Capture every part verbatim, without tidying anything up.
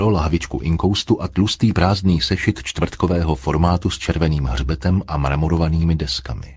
lahvičku inkoustu a tlustý prázdný sešit čtvrtkového formátu s červeným hřbetem a mramorovanými deskami.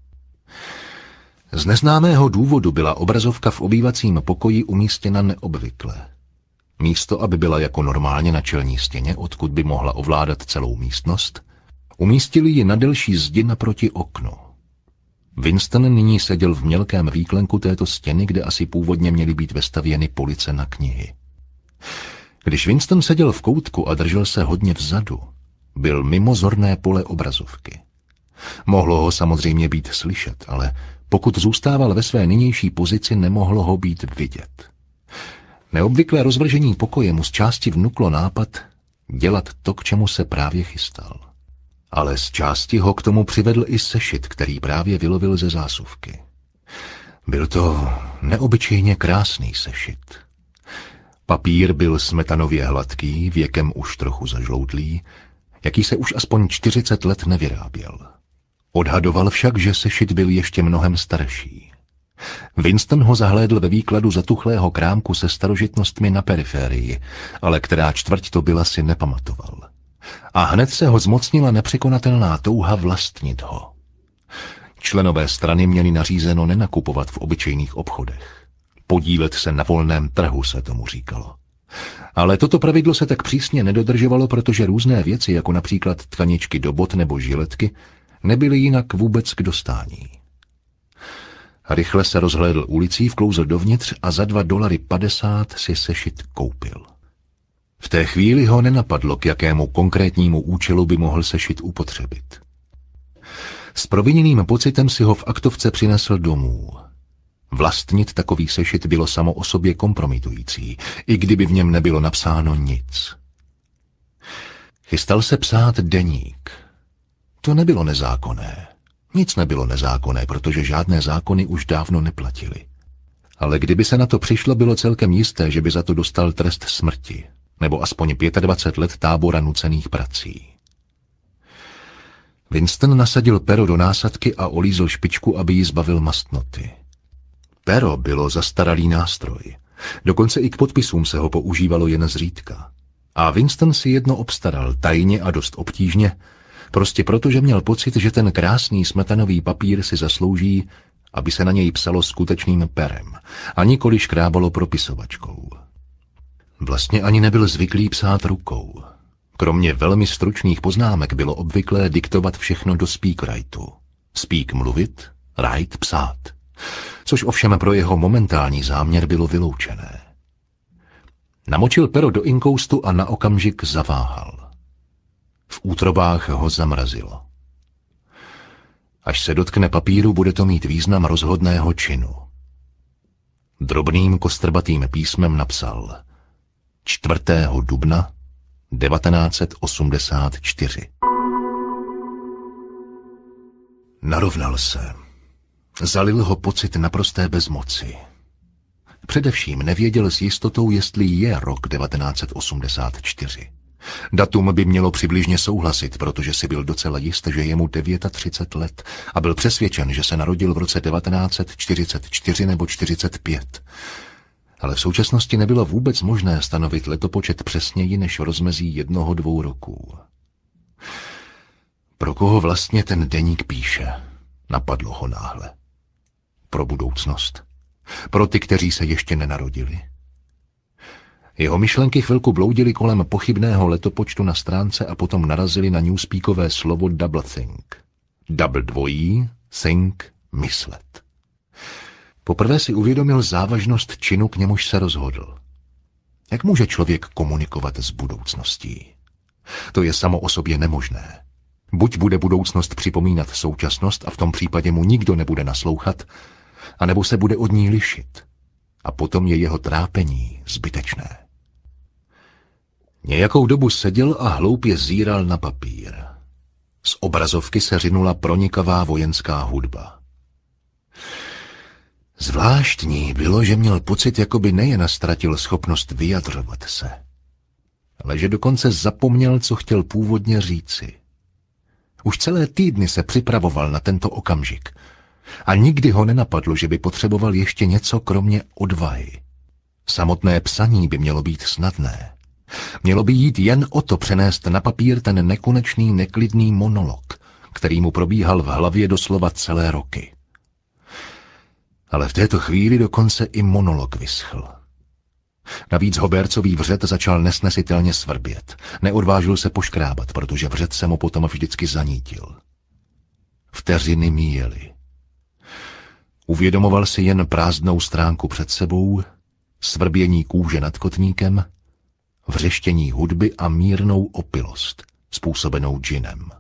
Z neznámého důvodu byla obrazovka v obývacím pokoji umístěna neobvykle. Místo, aby byla jako normálně na čelní stěně, odkud by mohla ovládat celou místnost, umístili ji na delší zdi naproti oknu. Winston nyní seděl v mělkém výklenku této stěny, kde asi původně měly být vestavěny police na knihy. Když Winston seděl v koutku a držel se hodně vzadu, byl mimo zorné pole obrazovky. Mohlo ho samozřejmě být slyšet, ale pokud zůstával ve své nynější pozici, nemohlo ho být vidět. Neobvyklé rozvržení pokoje mu z části vnuklo nápad dělat to, k čemu se právě chystal. Ale z části ho k tomu přivedl i sešit, který právě vylovil ze zásuvky. Byl to neobyčejně krásný sešit. Papír byl smetanově hladký, věkem už trochu zažloutlý, jaký se už aspoň čtyřicet let nevyráběl. Odhadoval však, že sešit byl ještě mnohem starší. Winston ho zahlédl ve výkladu zatuchlého krámku se starožitnostmi na periférii, ale která čtvrť to byla, si nepamatoval. A hned se ho zmocnila nepřekonatelná touha vlastnit ho. Členové strany měli nařízeno nenakupovat v obyčejných obchodech. Podílet se na volném trhu, se tomu říkalo. Ale toto pravidlo se tak přísně nedodržovalo, protože různé věci, jako například tkaničky do bot nebo žiletky, nebyly jinak vůbec k dostání. Rychle se rozhlédl ulicí, vklouzl dovnitř a za dva dolary padesát si sešit koupil. V té chvíli ho nenapadlo, k jakému konkrétnímu účelu by mohl sešit upotřebit. S proviněným pocitem si ho v aktovce přinesl domů. Vlastnit takový sešit bylo samo o sobě kompromitující, i kdyby v něm nebylo napsáno nic. Chystal se psát deník. To nebylo nezákonné. Nic nebylo nezákonné, protože žádné zákony už dávno neplatily. Ale kdyby se na to přišlo, bylo celkem jisté, že by za to dostal trest smrti, nebo aspoň dvacet pět let tábora nucených prací. Winston nasadil pero do násadky a olízl špičku, aby ji zbavil mastnoty. Pero bylo zastaralý nástroj. Dokonce i k podpisům se ho používalo jen zřídka. A Winston si jedno obstaral tajně a dost obtížně, prostě proto, že měl pocit, že ten krásný smetanový papír si zaslouží, aby se na něj psalo skutečným perem a nikoli škrábalo propisovačkou. Vlastně ani nebyl zvyklý psát rukou. Kromě velmi stručných poznámek bylo obvyklé diktovat všechno do speakwritu. Speak mluvit, write psát. Což ovšem pro jeho momentální záměr bylo vyloučené. Namočil pero do inkoustu a na okamžik zaváhal. V útrobách ho zamrazilo. Až se dotkne papíru, bude to mít význam rozhodného činu. Drobným kostrbatým písmem napsal čtvrtého dubna devatenáct set osmdesát čtyři. Narovnal se. Zalil ho pocit naprosté bezmoci. Především nevěděl s jistotou, jestli je rok devatenáct set osmdesát čtyři. Datum by mělo přibližně souhlasit, protože si byl docela jist, že je mu třicet devět let a byl přesvědčen, že se narodil v roce devatenáct set čtyřicet čtyři nebo čtyřicet pět. Ale v současnosti nebylo vůbec možné stanovit letopočet přesněji než v rozmezí jednoho dvou roků. Pro koho vlastně ten deník píše? Napadlo ho náhle. Pro budoucnost. Pro ty, kteří se ještě nenarodili. Jeho myšlenky chvilku bloudily kolem pochybného letopočtu na stránce a potom narazily na newspeakové slovo double think. Double dvojí, think, myslet. Poprvé si uvědomil závažnost činu, k němuž se rozhodl. Jak může člověk komunikovat s budoucností? To je samo o sobě nemožné. Buď bude budoucnost připomínat současnost a v tom případě mu nikdo nebude naslouchat, anebo se bude od ní lišit. A potom je jeho trápení zbytečné. Nějakou dobu seděl a hloupě zíral na papír. Z obrazovky se řinula pronikavá vojenská hudba. Zvláštní bylo, že měl pocit, jako by nejen ztratil schopnost vyjadřovat se, ale že dokonce zapomněl, co chtěl původně říci. Už celé týdny se připravoval na tento okamžik a nikdy ho nenapadlo, že by potřeboval ještě něco kromě odvahy. Samotné psaní by mělo být snadné. Mělo by jít jen o to přenést na papír ten nekonečný, neklidný monolog, který mu probíhal v hlavě doslova celé roky. Ale v této chvíli dokonce i monolog vyschl. Navíc Hobercový vřet začal nesnesitelně svrbět. Neodvážil se poškrábat, protože vřet se mu potom vždycky zanítil. Vteřiny míjely. Uvědomoval si jen prázdnou stránku před sebou, svrbění kůže nad kotníkem, vřeštění hudby a mírnou opilost, způsobenou džinem.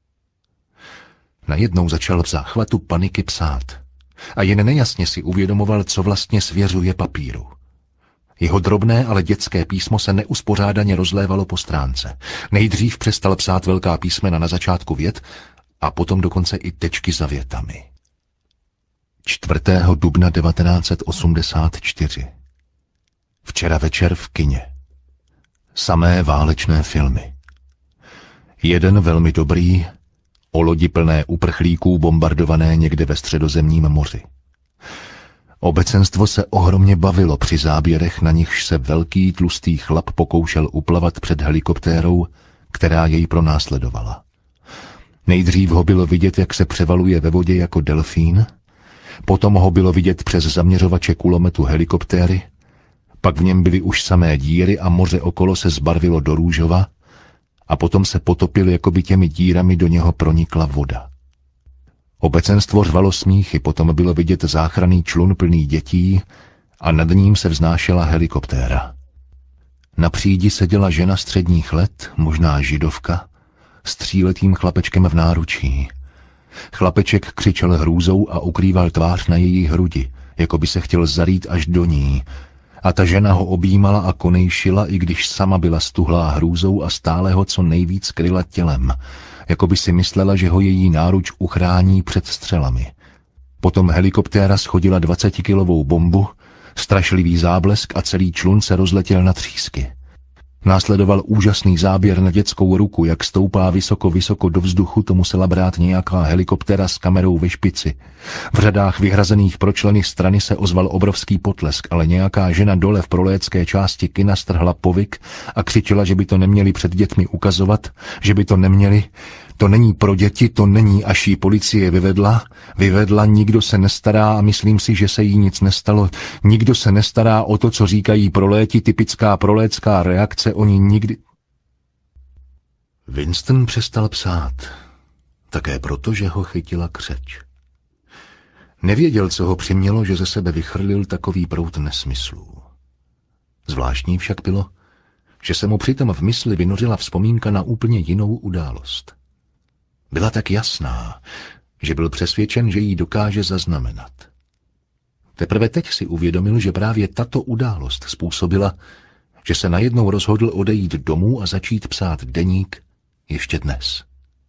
Najednou začal v záchvatu paniky psát a jen nejasně si uvědomoval, co vlastně svěřuje papíru. Jeho drobné, ale dětské písmo se neuspořádaně rozlévalo po stránce. Nejdřív přestal psát velká písmena na začátku vět a potom dokonce i tečky za větami. čtvrtého dubna devatenáct set osmdesát čtyři. Včera večer v kině. Samé válečné filmy. Jeden velmi dobrý, o lodi plné uprchlíků bombardované někde ve Středozemním moři. Obecenstvo se ohromně bavilo při záběrech, na nichž se velký tlustý chlap pokoušel uplavat před helikoptérou, která jej pronásledovala. Nejdřív ho bylo vidět, jak se převaluje ve vodě jako delfín, potom ho bylo vidět přes zaměřovače kulometu helikoptéry, pak v něm byly už samé díry a moře okolo se zbarvilo do růžova a potom se potopil, jako by těmi dírami do něho pronikla voda. Obecenstvo řvalo smíchy, potom bylo vidět záchranný člun plný dětí a nad ním se vznášela helikoptéra. Na přídi seděla žena středních let, možná židovka, s tříletým chlapečkem v náručí. Chlapeček křičel hrůzou a ukrýval tvář na její hrudi, jako by se chtěl zarýt až do ní. A ta žena ho objímala a konejšila, i když sama byla stuhlá hrůzou a stále ho co nejvíc kryla tělem, jako by si myslela, že ho její náruč uchrání před střelami. Potom helikoptéra schodila dvacetikilovou bombu, strašlivý záblesk a celý člun se rozletěl na třísky. Následoval úžasný záběr na dětskou ruku, jak stoupá vysoko, vysoko do vzduchu, to musela brát nějaká helikoptéra s kamerou ve špici. V řadách vyhrazených pro členy strany se ozval obrovský potlesk, ale nějaká žena dole v prolétské části kina strhla povyk a křičela, že by to neměli před dětmi ukazovat, že by to neměli. To není pro děti, to není, až jí policie vyvedla. Vyvedla, nikdo se nestará a myslím si, že se jí nic nestalo. Nikdo se nestará o to, co říkají proléti, typická prolétská reakce, oni nikdy... Winston přestal psát. Také proto, že ho chytila křeč. Nevěděl, co ho přimělo, že ze sebe vychrlil takový proud nesmyslů. Zvláštní však bylo, že se mu přitom v mysli vynořila vzpomínka na úplně jinou událost. Byla tak jasná, že byl přesvědčen, že ji dokáže zaznamenat. Teprve teď si uvědomil, že právě tato událost způsobila, že se najednou rozhodl odejít domů a začít psát deník ještě dnes.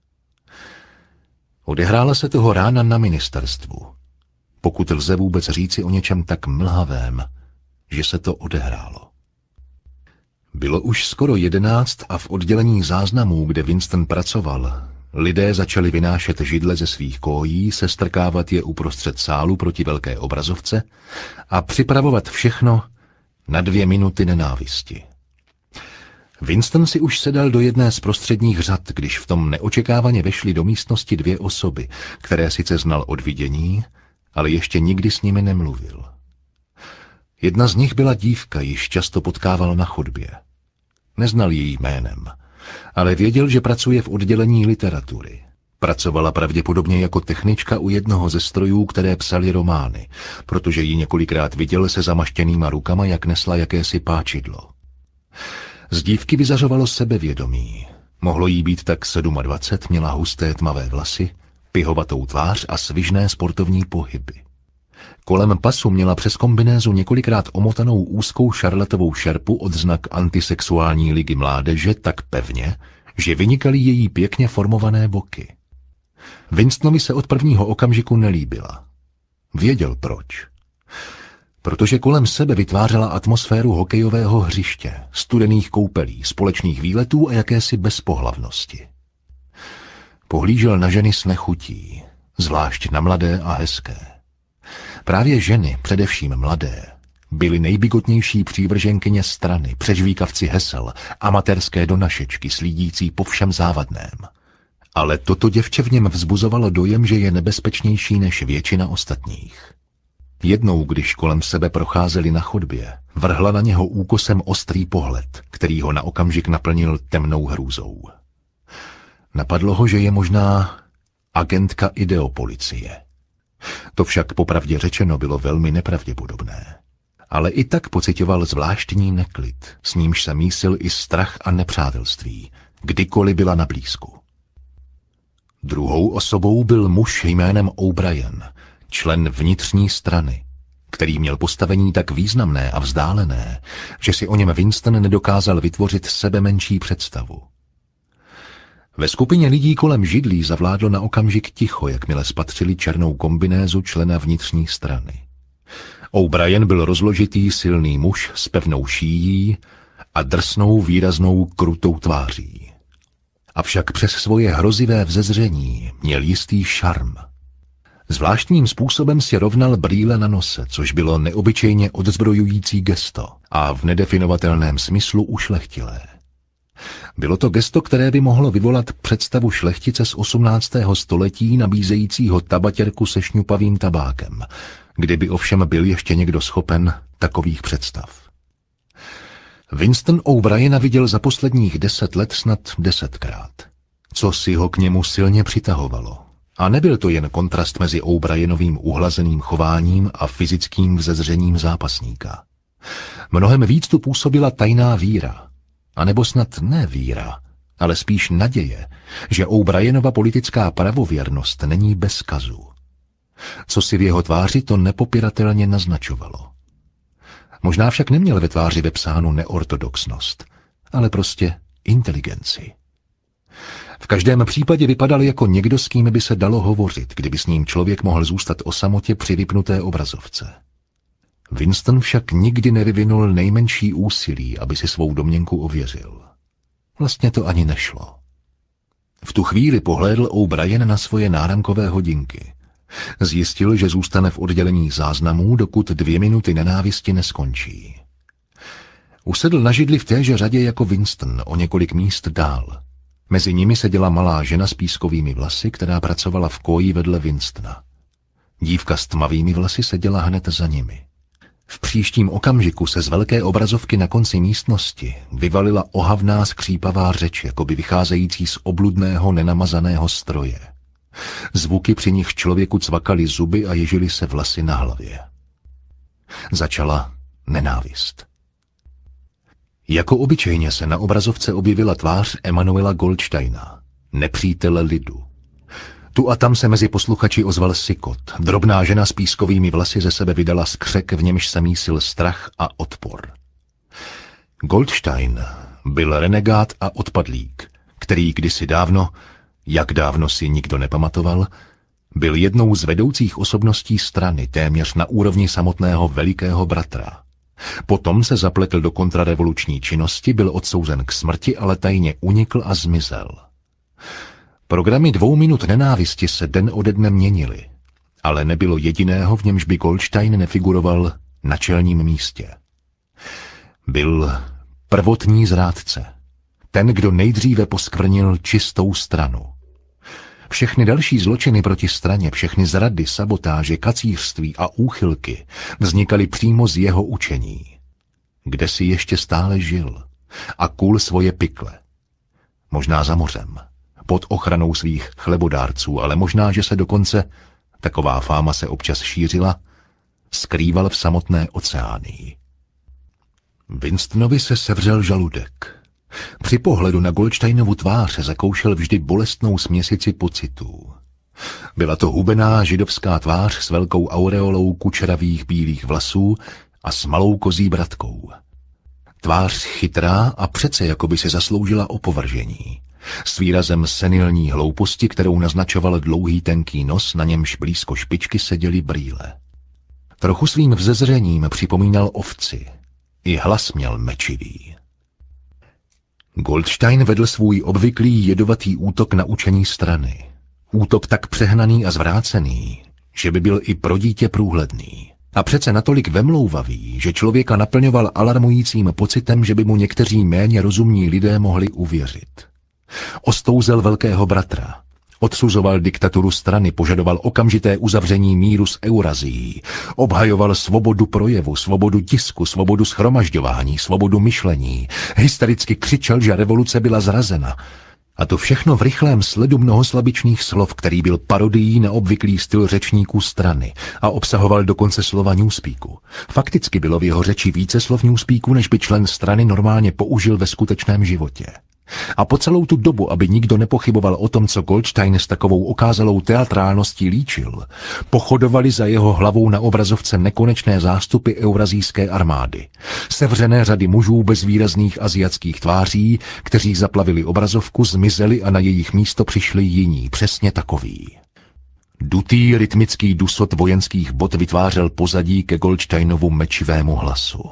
Odehrála se toho rána na ministerstvu, pokud lze vůbec říci o něčem tak mlhavém, že se to odehrálo. Bylo už skoro jedenáct a v oddělení záznamů, kde Winston pracoval, lidé začali vynášet židle ze svých kójí, sestrkávat je uprostřed sálu proti velké obrazovce a připravovat všechno na dvě minuty nenávisti. Winston si už sedal do jedné z prostředních řad, když v tom neočekávaně vešly do místnosti dvě osoby, které sice znal od vidění, ale ještě nikdy s nimi nemluvil. Jedna z nich byla dívka, již často potkával na chodbě. Neznal její jménem, ale věděl, že pracuje v oddělení literatury. Pracovala pravděpodobně jako technička u jednoho ze strojů, které psaly romány, protože ji několikrát viděl se zamaštěnýma rukama, jak nesla jakési páčidlo. Z dívky vyzařovalo sebevědomí. Mohlo jí být tak dvacet sedm, měla husté tmavé vlasy, pihovatou tvář a svižné sportovní pohyby. Kolem pasu měla přes kombinézu několikrát omotanou úzkou šarletovou šerpu od znak antisexuální ligy mládeže tak pevně, že vynikaly její pěkně formované boky. Winstonovi se od prvního okamžiku nelíbila. Věděl proč. Protože kolem sebe vytvářela atmosféru hokejového hřiště, studených koupelí, společných výletů a jakési bezpohlavnosti. Pohlížel na ženy s nechutí, zvlášť na mladé a hezké. Právě ženy, především mladé, byly nejbigotnější přívrženkyně strany, přežvíkavci hesel, amatérské donašečky slídící po všem závadném. Ale toto děvče v něm vzbuzovalo dojem, že je nebezpečnější než většina ostatních. Jednou, když kolem sebe procházeli na chodbě, vrhla na něho úkosem ostrý pohled, který ho na okamžik naplnil temnou hrůzou. Napadlo ho, že je možná agentka ideopolicie. To však popravdě řečeno bylo velmi nepravděpodobné. Ale i tak pocitoval zvláštní neklid, s nímž se mísil i strach a nepřátelství, kdykoliv byla na blízku. Druhou osobou byl muž jménem O'Brien, člen vnitřní strany, který měl postavení tak významné a vzdálené, že si o něm Winston nedokázal vytvořit sebe menší představu. Ve skupině lidí kolem židlí zavládlo na okamžik ticho, jakmile spatřili černou kombinézu člena vnitřní strany. O'Brien byl rozložitý silný muž s pevnou šíjí a drsnou výraznou krutou tváří. Avšak přes svoje hrozivé vzezření měl jistý šarm. Zvláštním způsobem si rovnal brýle na nose, což bylo neobyčejně odzbrojující gesto a v nedefinovatelném smyslu ušlechtilé. Bylo to gesto, které by mohlo vyvolat představu šlechtice z osmnáctého století nabízejícího tabatěrku se šňupavým tabákem, kdyby ovšem byl ještě někdo schopen takových představ. Winston O'Briena viděl za posledních deset let snad desetkrát, co si ho k němu silně přitahovalo. A nebyl to jen kontrast mezi O'Brienovým uhlazeným chováním a fyzickým vzezřením zápasníka. Mnohem víc tu působila tajná víra, anebo snad ne víra, ale spíš naděje, že O'Brienova politická pravověrnost není bez kazu. Co si v jeho tváři to nepopiratelně naznačovalo. Možná však neměl ve tváři vepsánu neortodoxnost, ale prostě inteligenci. V každém případě vypadal jako někdo, s kým by se dalo hovořit, kdyby s ním člověk mohl zůstat o samotě při vypnuté obrazovce. Winston však nikdy nevyvinul nejmenší úsilí, aby si svou domněnku ověřil. Vlastně to ani nešlo. V tu chvíli pohlédl O'Brien na svoje náramkové hodinky. Zjistil, že zůstane v oddělení záznamů, dokud dvě minuty nenávisti neskončí. Usedl na židli v téže řadě jako Winston, o několik míst dál. Mezi nimi seděla malá žena s pískovými vlasy, která pracovala v koji vedle Winstona. Dívka s tmavými vlasy seděla hned za nimi. V příštím okamžiku se z velké obrazovky na konci místnosti vyvalila ohavná skřípavá řeč, jakoby vycházející z obludného nenamazaného stroje. Zvuky, při nich člověku cvakaly zuby a ježily se vlasy na hlavě. Začala nenávist. Jako obyčejně se na obrazovce objevila tvář Emanuela Goldsteina, nepřítele lidu. Tu a tam se mezi posluchači ozval sykot. Drobná žena s pískovými vlasy ze sebe vydala skřek, v němž se mísil strach a odpor. Goldstein byl renegát a odpadlík, který kdysi dávno, jak dávno si nikdo nepamatoval, byl jednou z vedoucích osobností strany, téměř na úrovni samotného velikého bratra. Potom se zapletl do kontrarevoluční činnosti, byl odsouzen k smrti, ale tajně unikl a zmizel. Programy dvou minut nenávisti se den ode dne měnily, ale nebylo jediného, v němž by Goldstein nefiguroval na čelním místě. Byl prvotní zrádce, ten, kdo nejdříve poskvrnil čistou stranu. Všechny další zločiny proti straně, všechny zrady, sabotáže, kacířství a úchylky vznikaly přímo z jeho učení. Kde si ještě stále žil a kul svoje pikle. Možná za mořem, pod ochranou svých chlebodárců, ale možná, že se dokonce, taková fáma se občas šířila, skrýval v samotné Oceánii. Winstonovi se sevřel žaludek. Při pohledu na Goldsteinovu tvář zakoušel vždy bolestnou směsici pocitů. Byla to hubená židovská tvář s velkou aureolou kučeravých bílých vlasů a s malou kozí bratkou. Tvář chytrá a přece jako by si zasloužila opovržení. S výrazem senilní hlouposti, kterou naznačoval dlouhý tenký nos, na němž blízko špičky seděly brýle. Trochu svým vzezřením připomínal ovci. I hlas měl mečivý. Goldstein vedl svůj obvyklý jedovatý útok na učení strany. Útok tak přehnaný a zvrácený, že by byl i pro dítě průhledný. A přece natolik vemlouvavý, že člověka naplňoval alarmujícím pocitem, že by mu někteří méně rozumní lidé mohli uvěřit. Ostouzel velkého bratra. Odsuzoval diktaturu strany, požadoval okamžité uzavření míru s Eurazií, obhajoval svobodu projevu, svobodu tisku, svobodu shromažďování, svobodu myšlení, hystericky křičel, že revoluce byla zrazena. A to všechno v rychlém sledu mnohoslabičných slov, který byl parodií na obvyklý styl řečníků strany a obsahoval dokonce slova newspeaku. Fakticky bylo v jeho řeči více slov newspeaku, než by člen strany normálně použil ve skutečném životě. A po celou tu dobu, aby nikdo nepochyboval o tom, co Goldstein s takovou okázalou teatrálností líčil, pochodovali za jeho hlavou na obrazovce nekonečné zástupy eurazijské armády. Sevřené řady mužů bez výrazných asiatských tváří, kteří zaplavili obrazovku, zmizeli a na jejich místo přišli jiní, přesně takoví. Dutý rytmický dusot vojenských bot vytvářel pozadí ke Goldsteinovu mečivému hlasu.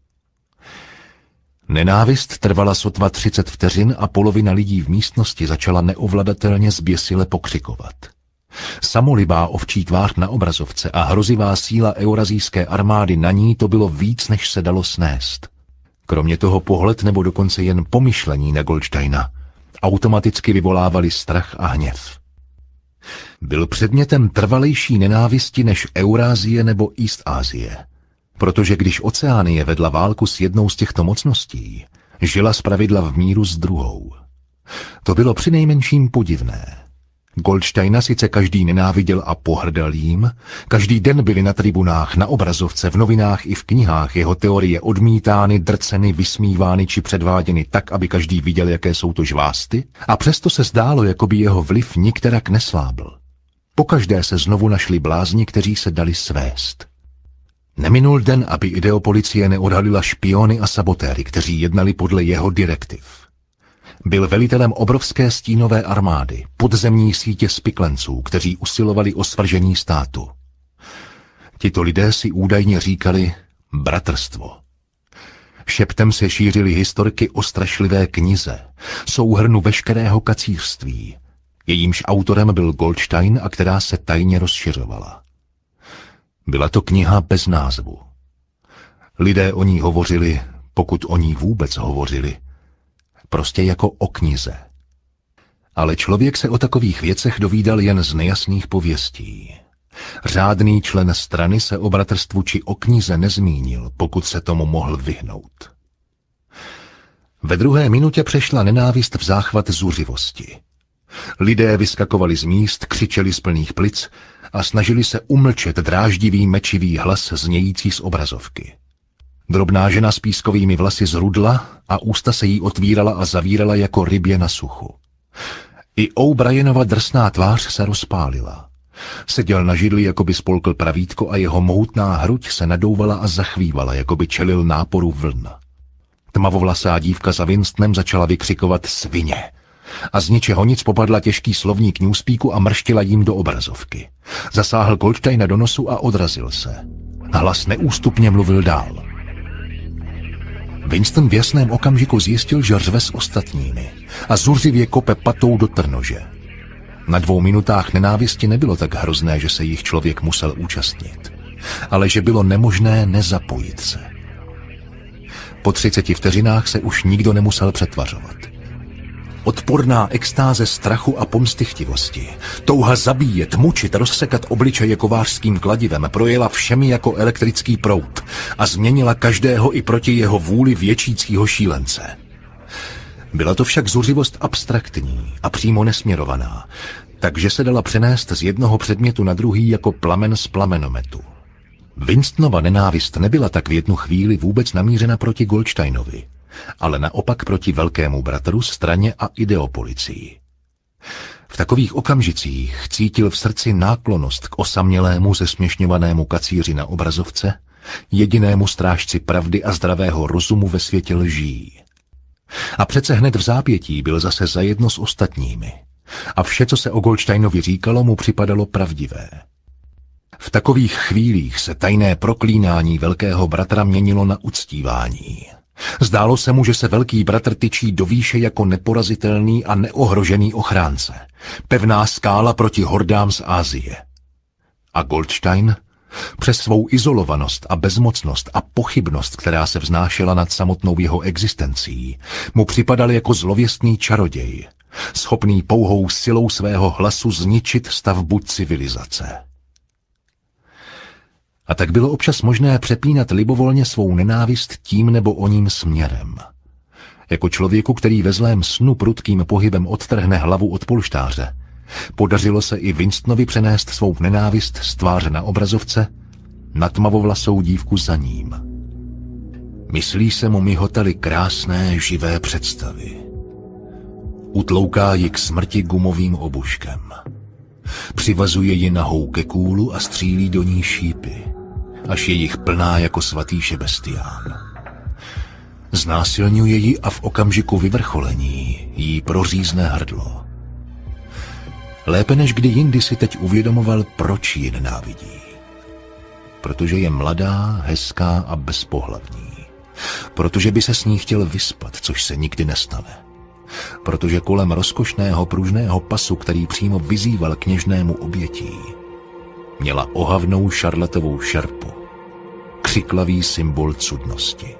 Nenávist trvala sotva třicet vteřin a polovina lidí v místnosti začala neovladatelně zběsile pokřikovat. Samolibá ovčí tvář na obrazovce a hrozivá síla eurazijské armády na ní, to bylo víc, než se dalo snést. Kromě toho pohled nebo dokonce jen pomyšlení na Goldsteina automaticky vyvolávali strach a hněv. Byl předmětem trvalejší nenávisti než Eurázie nebo East Asie. Protože když Oceánie vedla válku s jednou z těchto mocností, žila zpravidla v míru s druhou. To bylo přinejmenším podivné. Goldsteina sice každý nenáviděl a pohrdal jím, každý den byly na tribunách, na obrazovce, v novinách i v knihách jeho teorie odmítány, drceny, vysmívány či předváděny tak, aby každý viděl, jaké jsou to žvásty, a přesto se zdálo, jako by jeho vliv nikterak neslábl. Pokaždé se znovu našli blázni, kteří se dali svést. Neminul den, aby ideopolicie neodhalila špiony a sabotéry, kteří jednali podle jeho direktiv. Byl velitelem obrovské stínové armády, podzemní sítě spiklenců, kteří usilovali o svržení státu. Tito lidé si údajně říkali bratrstvo. Šeptem se šířily historky o strašlivé knize, souhrnu veškerého kacířství, jejímž autorem byl Goldstein a která se tajně rozšiřovala. Byla to kniha bez názvu. Lidé o ní hovořili, pokud o ní vůbec hovořili, prostě jako o knize. Ale člověk se o takových věcech dovídal jen z nejasných pověstí. Řádný člen strany se o bratrstvu či o knize nezmínil, pokud se tomu mohl vyhnout. Ve druhé minutě přešla nenávist v záchvat zuřivosti. Lidé vyskakovali z míst, křičeli z plných plic a snažili se umlčet dráždivý mečivý hlas znějící z obrazovky. Drobná žena s pískovými vlasy zrudla a ústa se jí otvírala a zavírala jako rybě na suchu. I O'Brienova drsná tvář se rozpálila. Seděl na židli, jako by spolkl pravítko a jeho mohutná hruď se nadouvala a zachvívala, jako by čelil náporu vln. Tmavovlasá dívka za Winstonem začala vykřikovat svině. A z ničeho nic popadla těžký slovník newspeaku a mrštila jim do obrazovky. Zasáhl Goldsteina do nosu a odrazil se. Hlas neústupně mluvil dál. Winston v jasném okamžiku zjistil, že řve s ostatními a zuřivě kope patou do trnože. Na dvou minutách nenávisti nebylo tak hrozné, že se jich člověk musel účastnit, ale že bylo nemožné nezapojit se. Po třiceti vteřinách se už nikdo nemusel přetvařovat. Odporná extáze strachu a pomstychtivosti, touha zabíjet, mučit, rozsekat obličeje kovářským kladivem projela všemi jako elektrický proud a změnila každého i proti jeho vůli věčícího šílence. Byla to však zuřivost abstraktní a přímo nesměrovaná, takže se dala přenést z jednoho předmětu na druhý jako plamen z plamenometu. Winstonova nenávist nebyla tak v jednu chvíli vůbec namířena proti Goldsteinovi, ale naopak proti velkému bratru, straně a ideopolicii. V takových okamžicích cítil v srdci náklonnost k osamělému zesměšňovanému kacíři na obrazovce, jedinému strážci pravdy a zdravého rozumu ve světě lží. A přece hned v zápětí byl zase zajedno s ostatními. A vše, co se o Goldsteinovi říkalo, mu připadalo pravdivé. V takových chvílích se tajné proklínání velkého bratra měnilo na uctívání. Zdálo se mu, že se velký bratr tyčí do výše jako neporazitelný a neohrožený ochránce. Pevná skála proti hordám z Asie. A Goldstein Přes svou izolovanost a bezmocnost a pochybnost, která se vznášela nad samotnou jeho existencí, mu připadal jako zlověstný čaroděj, schopný pouhou silou svého hlasu zničit stavbu civilizace. A tak bylo občas možné přepínat libovolně svou nenávist tím nebo oním směrem. Jako člověku, který ve zlém snu prudkým pohybem odtrhne hlavu od polštáře, podařilo se i Winstonovi přenést svou nenávist z tváře na obrazovce na tmavovlasou dívku za ním. Myslí se mu mihotaly krásné, živé představy. Utlouká ji k smrti gumovým obuškem. Přivazuje ji nahou ke kůlu a střílí do ní šípy, až je jich plná jako svatý šebestián. Znásilňuje ji a v okamžiku vyvrcholení jí prořízne hrdlo. Lépe než kdy jindy si teď uvědomoval, proč ji nenávidí. Protože je mladá, hezká a bezpohlavní. Protože by se s ní chtěl vyspat, což se nikdy nestane. Protože kolem rozkošného pružného pasu, který přímo vyzýval k něžnému obětí, měla ohavnou šarlatovou šerpu, křiklavý symbol cudnosti.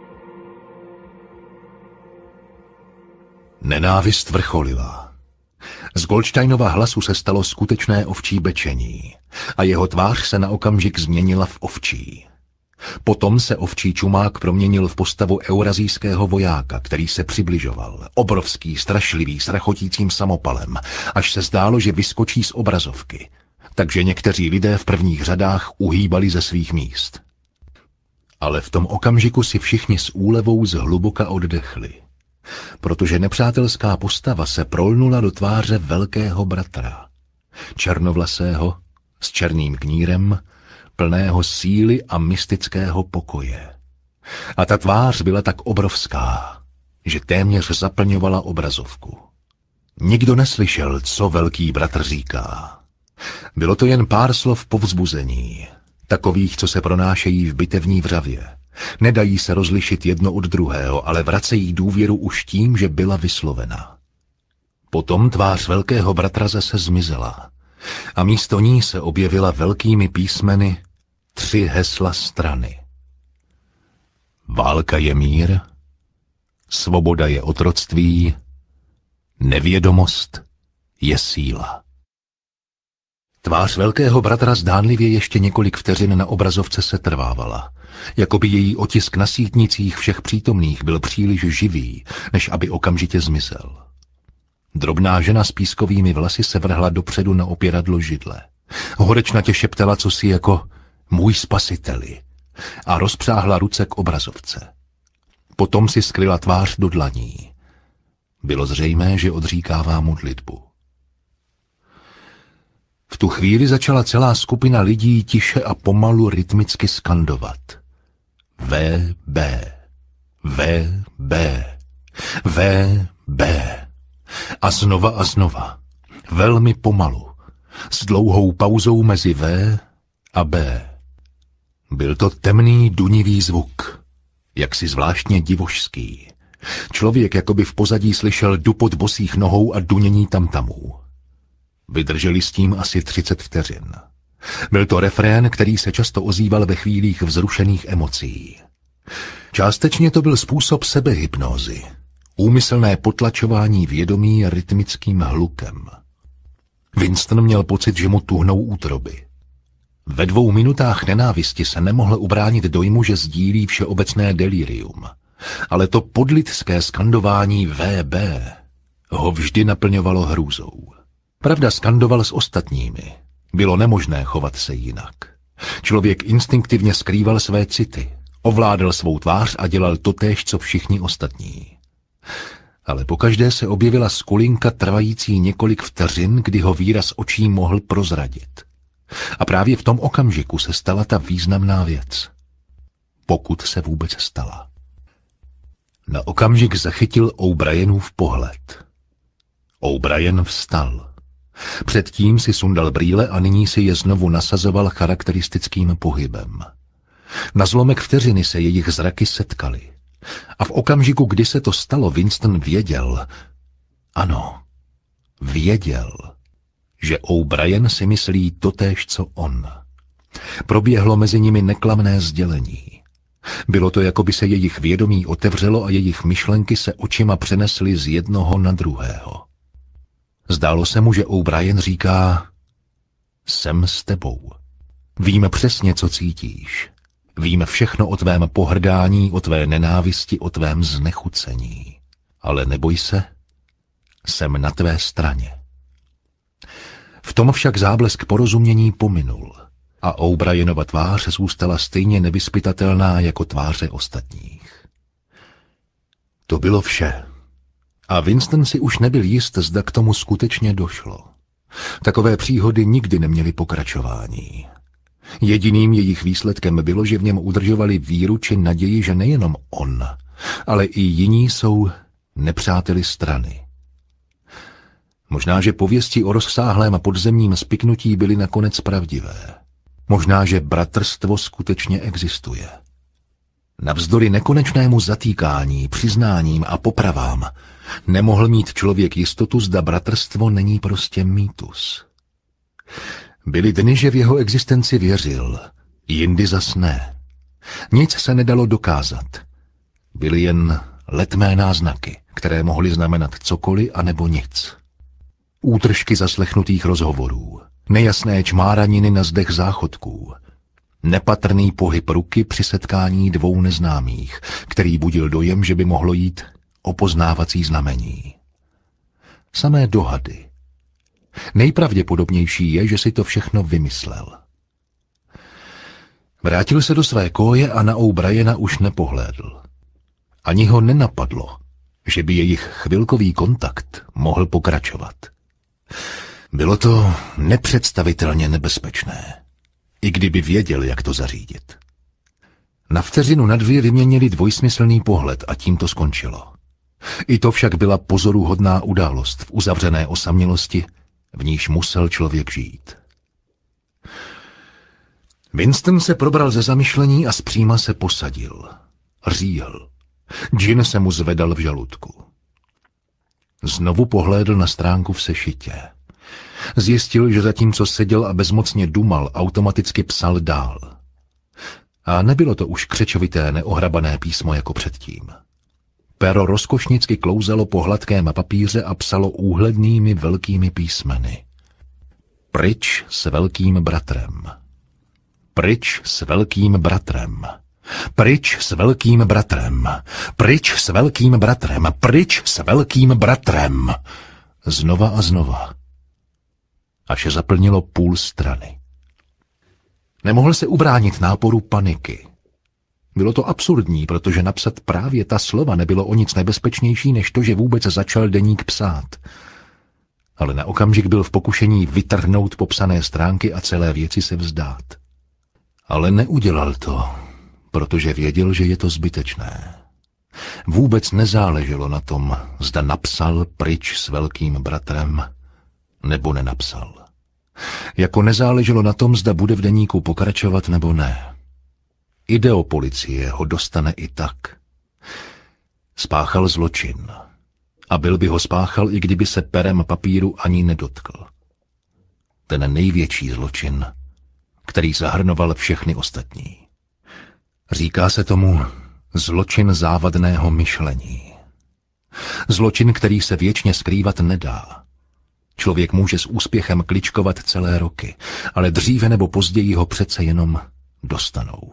Nenávist vrcholila. Z Goldsteinova hlasu se stalo skutečné ovčí bečení a jeho tvář se na okamžik změnila v ovčí. Potom se ovčí čumák proměnil v postavu eurazijského vojáka, který se přibližoval, obrovský, strašlivý, s rachotícím samopalem, až se zdálo, že vyskočí z obrazovky, takže někteří lidé v prvních řadách uhýbali ze svých míst. Ale v tom okamžiku si všichni s úlevou zhluboka oddechli, protože nepřátelská postava se prolnula do tváře velkého bratra, černovlasého, s černým knírem, plného síly a mystického pokoje. A ta tvář byla tak obrovská, že téměř zaplňovala obrazovku. Nikdo neslyšel, co velký bratr říká. Bylo to jen pár slov povzbuzení, takových, co se pronášejí v bitevní vřavě. Nedají se rozlišit jedno od druhého, ale vracejí důvěru už tím, že byla vyslovena. Potom tvář velkého bratra zase zmizela a místo ní se objevila velkými písmeny tři hesla strany. Válka je mír, svoboda je otroctví, nevědomost je síla. Tvář velkého bratra zdánlivě ještě několik vteřin na obrazovce se trvávala, jako by její otisk na sítnicích všech přítomných byl příliš živý, než aby okamžitě zmizel. Drobná žena s pískovými vlasy se vrhla dopředu na opěradlo židle. Horečnatě šeptala cosi jako můj spasiteli a rozpřáhla ruce k obrazovce. Potom si skryla tvář do dlaní. Bylo zřejmé, že odříkává modlitbu. V tu chvíli začala celá skupina lidí tiše a pomalu rytmicky skandovat. V B, V B, V B. A znova a znova, velmi pomalu, s dlouhou pauzou mezi V a B. Byl to temný, dunivý zvuk, jaksi zvláštně divošský. Člověk jakoby v pozadí slyšel dupot bosých nohou a dunění tamtamů. Vydrželi s tím asi třicet vteřin. Byl to refrén, který se často ozýval ve chvílích vzrušených emocí. Částečně to byl způsob sebehypnózy, úmyslné potlačování vědomí rytmickým hlukem. Winston měl pocit, že mu tuhnou útroby. Ve dvou minutách nenávisti se nemohl ubránit dojmu, že sdílí všeobecné delirium. Ale to podlidské skandování V B ho vždy naplňovalo hrůzou. Pravda, skandoval s ostatními. Bylo nemožné chovat se jinak. Člověk instinktivně skrýval své city, ovládal svou tvář a dělal totéž, co všichni ostatní. Ale pokaždé se objevila skulinka trvající několik vteřin, kdy ho výraz očí mohl prozradit. A právě v tom okamžiku se stala ta významná věc. Pokud se vůbec stala. Na okamžik zachytil O'Brienův pohled. O'Brien vstal. Předtím si sundal brýle a nyní si je znovu nasazoval charakteristickým pohybem. Na zlomek vteřiny se jejich zraky setkaly. A v okamžiku, kdy se to stalo, Winston věděl, ano, věděl, že O'Brien si myslí totéž, co on. Proběhlo mezi nimi neklamné sdělení. Bylo to, jako by se jejich vědomí otevřelo a jejich myšlenky se očima přenesly z jednoho na druhého. Zdálo se mu, že O'Brien říká: jsem s tebou. Vím přesně, co cítíš. Vím všechno o tvém pohrdání, o tvé nenávisti, o tvém znechucení. Ale neboj se, jsem na tvé straně. V tom však záblesk porozumění pominul a O'Brienova tvář zůstala stejně nevyzpytatelná jako tváře ostatních. To bylo vše. A Winston si už nebyl jist, zda k tomu skutečně došlo. Takové příhody nikdy neměly pokračování. Jediným jejich výsledkem bylo, že v něm udržovali víru či naději, že nejenom on, ale i jiní jsou nepřáteli strany. Možná, že pověsti o rozsáhlém podzemním spiknutí byly nakonec pravdivé. Možná, že bratrstvo skutečně existuje. Navzdory nekonečnému zatýkání, přiznáním a popravám nemohl mít člověk jistotu, zda bratrstvo není prostě mýtus. Byly dny, že v jeho existenci věřil, jindy zas ne. Nic se nedalo dokázat. Byly jen letmé náznaky, které mohly znamenat cokoliv anebo nic. Útržky zaslechnutých rozhovorů, nejasné čmáraniny na zdech záchodků, nepatrný pohyb ruky při setkání dvou neznámých, který budil dojem, že by mohlo jít o poznávací znamení. Samé dohady. Nejpravděpodobnější je, že si to všechno vymyslel. Vrátil se do své koje a na O'Briena už nepohlédl. Ani ho nenapadlo, že by jejich chvilkový kontakt mohl pokračovat. Bylo to nepředstavitelně nebezpečné, i kdyby věděl, jak to zařídit. Na vteřinu na dvě vyměnili dvojsmyslný pohled a tím to skončilo. I to však byla pozoruhodná událost v uzavřené osamělosti, v níž musel člověk žít. Winston se probral ze zamyšlení a zpříma se posadil. Říhl. Gin se mu zvedal v žaludku. Znovu pohlédl na stránku v sešitě. Zjistil, že zatímco seděl a bezmocně dumal, automaticky psal dál. A nebylo to už křečovité, neohrabané písmo jako předtím. Pero rozkošnicky klouzalo po hladkém papíře a psalo úhlednými velkými písmeny. Pryč s velkým bratrem. Pryč s velkým bratrem. Pryč s velkým bratrem. Pryč s velkým bratrem. Pryč s velkým bratrem. Znova a znova. Až zaplnilo půl strany. Nemohl se ubránit náporu paniky. Bylo to absurdní, protože napsat právě ta slova nebylo o nic nebezpečnější, než to, že vůbec začal deník psát. Ale na okamžik byl v pokušení vytrhnout popsané stránky a celé věci se vzdát. Ale neudělal to, protože věděl, že je to zbytečné. Vůbec nezáleželo na tom, zda napsal pryč s velkým bratrem, nebo nenapsal. Jako nezáleželo na tom, zda bude v deníku pokračovat nebo ne. Ideopolicie ho dostane i tak. Spáchal zločin. A byl by ho spáchal, i kdyby se perem papíru ani nedotkl. Ten největší zločin, který zahrnoval všechny ostatní. Říká se tomu zločin závadného myšlení. Zločin, který se věčně skrývat nedá. Člověk může s úspěchem kličkovat celé roky, ale dříve nebo později ho přece jenom dostanou.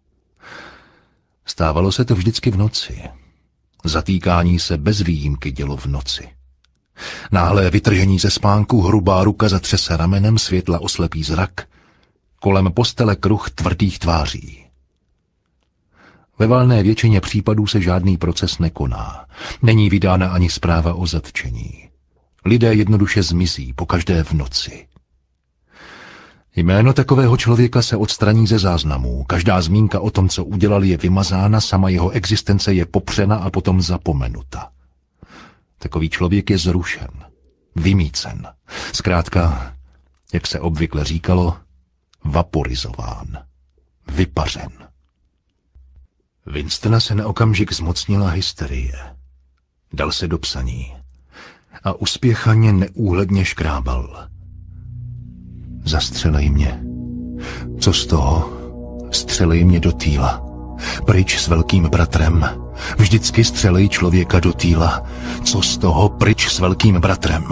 Stávalo se to vždycky v noci. Zatýkání se bez výjimky dělo v noci. Náhlé vytržení ze spánku, hrubá ruka zatřese ramenem, světla oslepí zrak, kolem postele kruh tvrdých tváří. Ve valné většině případů se žádný proces nekoná. Není vydána ani zpráva o zatčení. Lidé jednoduše zmizí, pokaždé v noci. Jméno takového člověka se odstraní ze záznamů. Každá zmínka o tom, co udělal, je vymazána, sama jeho existence je popřena a potom zapomenuta. Takový člověk je zrušen, vymýcen. Zkrátka, jak se obvykle říkalo, vaporizován, vypařen. Winstona se na okamžik zmocnila hysterie. Dal se do psaní a uspěchaně neúhledně škrábal. Zastřelej mě, Co z toho? Střelej mě do týla. Pryč s velkým bratrem. Vždycky střelej člověka do týla. Co z toho? Pryč s velkým bratrem.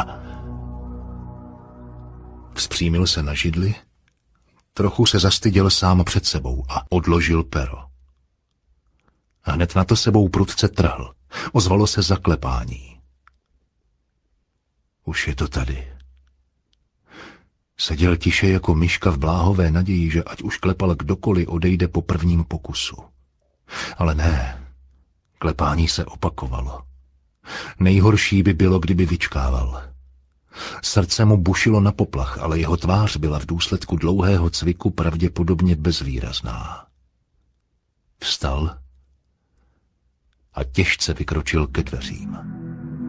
Vzpřímil se na židli, trochu se zastyděl sám před sebou a odložil pero. A hned na to sebou prudce trhl. Ozvalo se zaklepání. Už je to tady. Seděl tiše jako myška v bláhové naději, že ať už klepal kdokoliv, odejde po prvním pokusu. Ale ne, klepání se opakovalo. Nejhorší by bylo, kdyby vyčkával. Srdce mu bušilo na poplach, ale jeho tvář byla v důsledku dlouhého cviku pravděpodobně bezvýrazná. Vstal a těžce vykročil ke dveřím.